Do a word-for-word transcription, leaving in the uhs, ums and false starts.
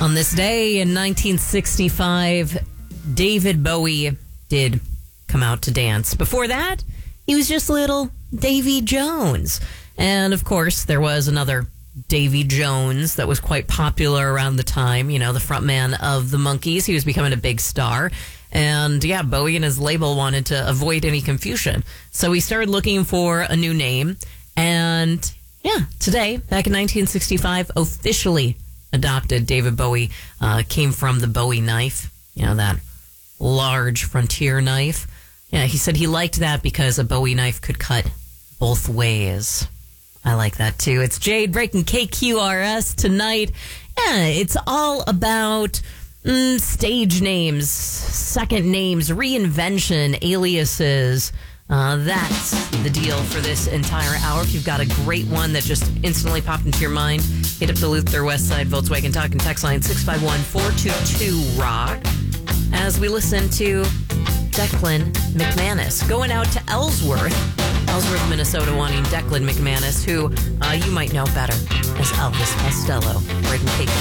On this day in nineteen sixty-five, David Bowie did come out to dance. Before that, he was just little Davy Jones. And of course, there was another Davy Jones that was quite popular around the time, you know, the frontman of the Monkees. He was becoming a big star. And yeah, Bowie and his label wanted to avoid any confusion. So he started looking for a new name. And yeah, today, back in nineteen sixty-five, officially adopted David Bowie, uh, came from the Bowie knife, you know, that large frontier knife. Yeah, he said he liked that because a Bowie knife could cut both ways. I like that too. It's Jade breaking K Q R S tonight. Yeah, it's all about mm, stage names, second names, reinvention, aliases. Uh, that's the deal for this entire hour. If you've got a great one that just instantly popped into your mind, hit up the Luther Westside Volkswagen Talk and text line six five one, four two two, rock as we listen to Declan McManus going out to Ellsworth, Ellsworth, Minnesota, wanting Declan McManus, who uh, you might know better as Elvis Costello. Breaking K Q